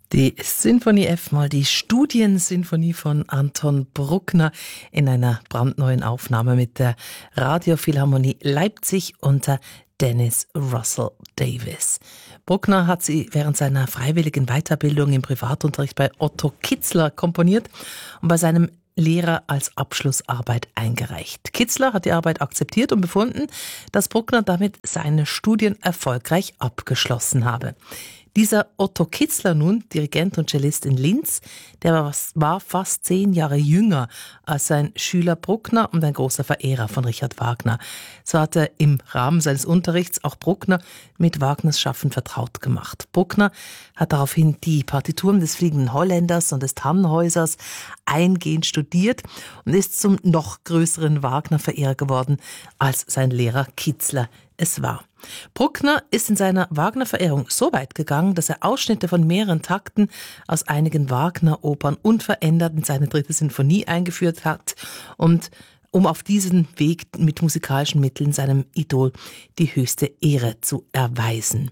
Die Sinfonie F-Moll, die Studiensinfonie von Anton Bruckner in einer brandneuen Aufnahme mit der Radiophilharmonie Leipzig unter Dennis Russell Davies. Bruckner hat sie während seiner freiwilligen Weiterbildung im Privatunterricht bei Otto Kitzler komponiert und bei seinem Lehrer als Abschlussarbeit eingereicht. Kitzler hat die Arbeit akzeptiert und befunden, dass Bruckner damit seine Studien erfolgreich abgeschlossen habe. Dieser Otto Kitzler nun, Dirigent und Cellist in Linz, der war fast 10 Jahre jünger als sein Schüler Bruckner und ein großer Verehrer von Richard Wagner. So hat er im Rahmen seines Unterrichts auch Bruckner mit Wagners Schaffen vertraut gemacht. Bruckner hat daraufhin die Partituren des Fliegenden Holländers und des Tannhäusers eingehend studiert und ist zum noch größeren Wagner-Verehrer geworden, als sein Lehrer Kitzler es war. Bruckner ist in seiner Wagner-Verehrung so weit gegangen, dass er Ausschnitte von mehreren Takten aus einigen Wagner-Opern unverändert in seine 3. Sinfonie eingeführt hat und um auf diesen Weg mit musikalischen Mitteln seinem Idol die höchste Ehre zu erweisen.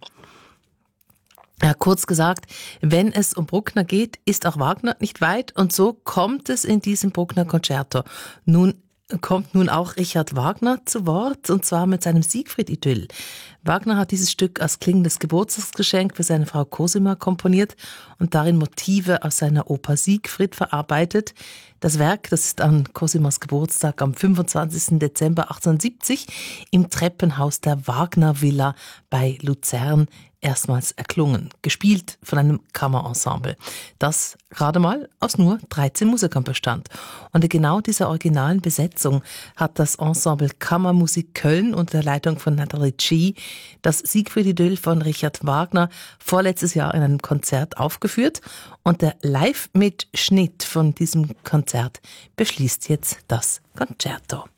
Ja, kurz gesagt, wenn es um Bruckner geht, ist auch Wagner nicht weit und so kommt es in diesem Bruckner-Konzerto. Kommt nun auch Richard Wagner zu Wort, und zwar mit seinem Siegfried-Idyll. Wagner hat dieses Stück als klingendes Geburtstagsgeschenk für seine Frau Cosima komponiert und darin Motive aus seiner Oper Siegfried verarbeitet. Das Werk, das ist an Cosimas Geburtstag am 25. Dezember 1870 im Treppenhaus der Wagner-Villa bei Luzern erstmals erklungen, gespielt von einem Kammerensemble, das gerade mal aus nur 13 Musikern bestand. Und in genau dieser originalen Besetzung hat das Ensemble Kammermusik Köln unter der Leitung von Nathalie G. das Siegfried-Idyll von Richard Wagner vorletztes Jahr in einem Konzert aufgeführt. Und der Live-Mitschnitt von diesem Konzert beschließt jetzt das Concerto.